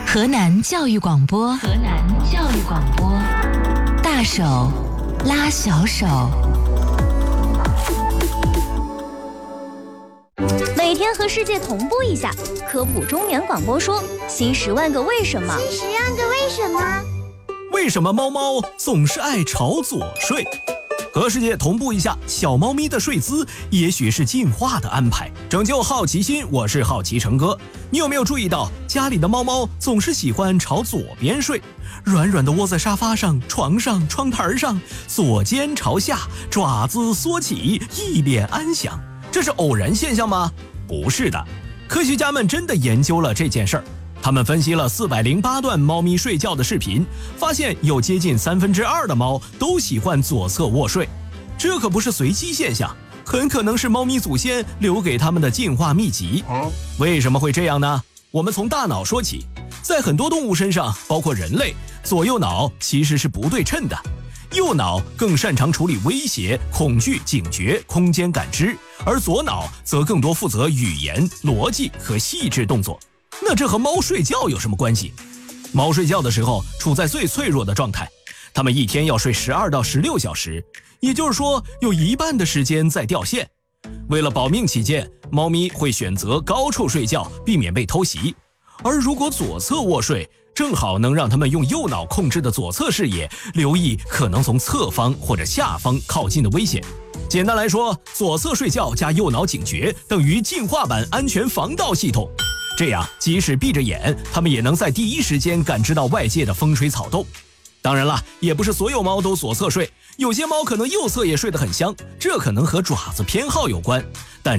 河南教育广播，大手拉小手。 每天和世界同步一下，科普中原广播说新10万个为什么。 为什么猫猫总是爱朝左睡？和世界同步一下，小猫咪的睡姿也许是进化的安排。拯救好奇心，我是好奇成哥。你有没有注意到，家里的猫猫总是喜欢朝左边睡，软软的窝在沙发上、床上、窗台上，左肩朝下，爪子缩起，一脸安详。这是偶然现象吗？不是的，科学家们真的研究了这件事儿。他们分析了408段猫咪睡觉的视频，发现有接近2/3的猫都喜欢左侧卧睡。这可不是随机现象，很可能是猫咪祖先留给它们的进化秘籍。为什么会这样呢？我们从大脑说起，在很多动物身上，包括人类，左右脑其实是不对称的。右脑更擅长处理威胁、恐惧、警觉、空间感知，而左脑则更多负责语言、逻辑和细致动作。那这和猫睡觉有什么关系？猫睡觉的时候处在最脆弱的状态，它们一天要睡12到16小时，也就是说有一半的时间在掉线。为了保命起见，猫咪会选择高处睡觉，避免被偷袭。而如果左侧卧睡，正好能让它们用右脑控制的左侧视野，留意可能从侧方或者下方靠近的危险。简单来说，左侧睡觉加右脑警觉等于进化版安全防盗系统。这样，即使闭着眼，它们也能在第一时间感知到外界的风吹草动。当然了，也不是所有猫都左侧睡，有些猫可能右侧也睡得很香，这可能和爪子偏好有关。但